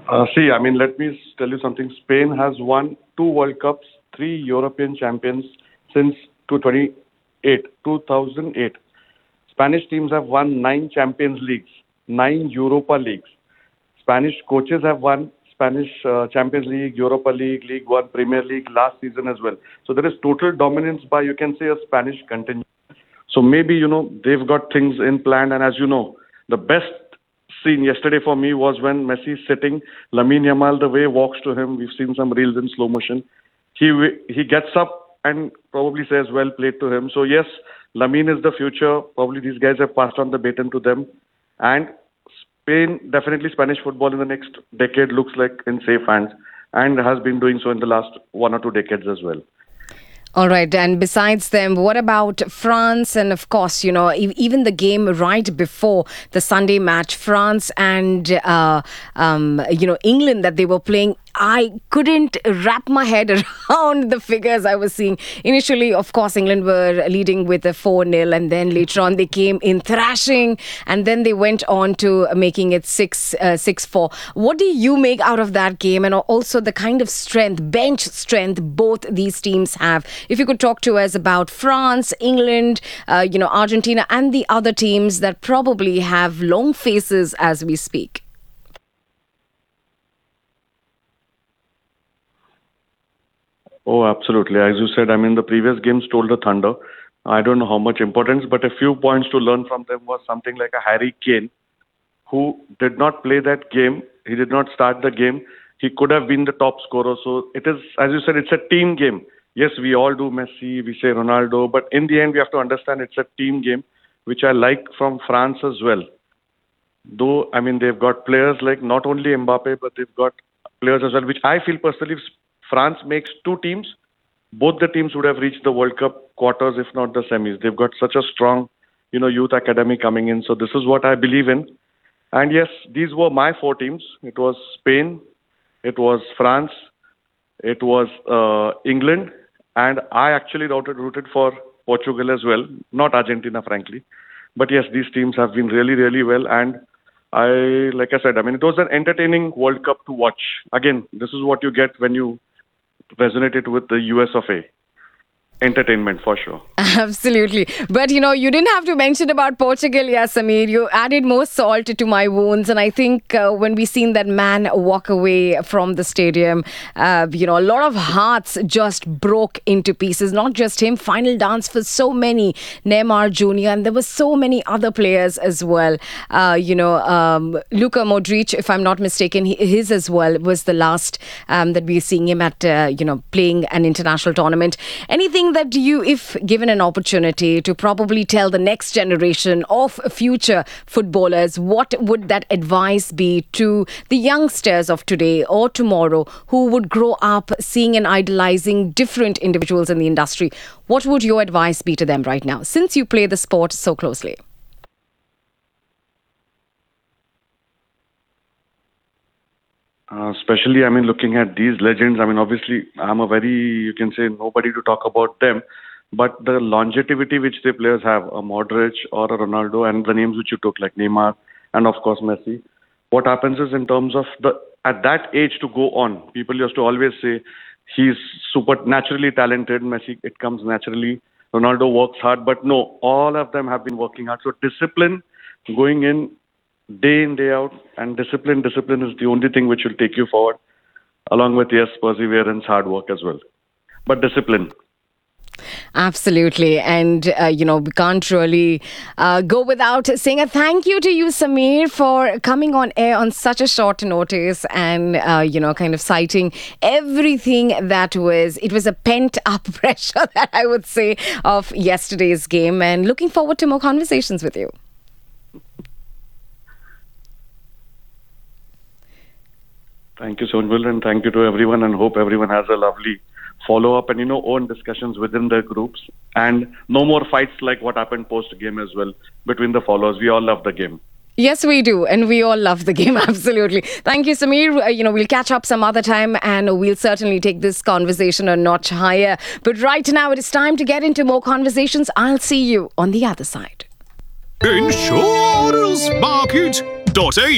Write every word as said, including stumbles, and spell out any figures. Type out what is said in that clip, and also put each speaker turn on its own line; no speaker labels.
Uh, see, I mean, let me s- tell you something. Spain has won two World Cups, three European champions since two thousand eight. two thousand eight. Spanish teams have won nine Champions Leagues, nine Europa Leagues. Spanish coaches have won Spanish uh, Champions League, Europa League, League One, Premier League last season as well. So there is total dominance by, you can say, a Spanish contingent. So maybe, you know, they've got things in plan. And as you know, the best scene yesterday for me was when Messi is sitting, Lamine Yamal, the way walks to him. We've seen some reels in slow motion. He wi- he gets up and probably says, well played to him. So yes, Lamine is the future. Probably these guys have passed on the baton to them. And Spain, definitely Spanish football in the next decade looks like in safe hands and has been doing so in the last one or two decades as well.
All right. And besides them, what about France? And of course, you know, e- even the game right before the Sunday match, France and, uh, um, you know, England that they were playing. I couldn't wrap my head around the figures I was seeing. Initially, of course, England were leading with a four nil, and then later on they came in thrashing, and then they went on to making it six, uh, six four. What do you make out of that game, and also the kind of strength, bench strength both these teams have? If you could talk to us about France, England, uh, you know, Argentina, and the other teams that probably have long faces as we speak.
Oh, absolutely. As you said, I mean, the previous game stole the thunder. I don't know how much importance, but a few points to learn from them was something like a Harry Kane, who did not play that game. He did not start the game. He could have been the top scorer. So it is, as you said, it's a team game. Yes, we all do Messi, we say Ronaldo, but in the end, we have to understand it's a team game, which I like from France as well. Though, I mean, they've got players like not only Mbappe, but they've got players as well, which I feel personally, if France makes two teams, both the teams would have reached the World Cup quarters, if not the semis. They've got such a strong, you know, youth academy coming in. So this is what I believe in. And yes, these were my four teams. It was Spain, it was France, it was uh, England, and I actually rooted, rooted for Portugal as well, not Argentina, frankly. But yes, these teams have been really, really well. And I, like I said, I mean, it was an entertaining World Cup to watch. Again, this is what you get when you resonate it with the U S of A. Entertainment for sure.
Absolutely. But, you know, you didn't have to mention about Portugal, yeah, Samir. You added more salt to my wounds. And I think uh, when we seen that man walk away from the stadium, uh, you know, a lot of hearts just broke into pieces. Not just him. Final dance for so many. Neymar Junior And there were so many other players as well. Uh, you know, um, Luka Modric, if I'm not mistaken, he, his as well was the last um, that we're seeing him at, uh, you know, playing an international tournament. Anything that you, if given an opportunity to probably tell the next generation of future footballers, what would that advice be to the youngsters of today or tomorrow who would grow up seeing and idolizing different individuals in the industry? What would your advice be to them right now, since you play the sport so closely?
Uh, especially, I mean, looking at these legends, I mean, obviously, I'm a very, you can say, nobody to talk about them. But the longevity which the players have, a Modric or a Ronaldo, and the names which you took, like Neymar and, of course, Messi, what happens is in terms of the, at that age to go on, people used to always say he's super naturally talented. Messi, it comes naturally. Ronaldo works hard. But no, all of them have been working hard. So discipline, going in, day in, day out, and discipline. Discipline is the only thing which will take you forward, along with, yes, perseverance, hard work as well. But discipline.
Absolutely. And, uh, you know, we can't really uh, go without saying a thank you to you, Samir, for coming on air on such a short notice and, uh, you know, kind of citing everything that was, it was a pent up pressure that I would say of yesterday's game, and looking forward to more conversations with you.
Thank you, Sonjul, and thank you to everyone, and hope everyone has a lovely follow-up and, you know, own discussions within their groups, and no more fights like what happened post-game as well between the followers. We all love the game.
Yes, we do. And we all love the game. Absolutely. Thank you, Samir. Uh, you know, we'll catch up some other time and we'll certainly take this conversation a notch higher. But right now, it is time to get into more conversations. I'll see you on the other side.
insurance market dot a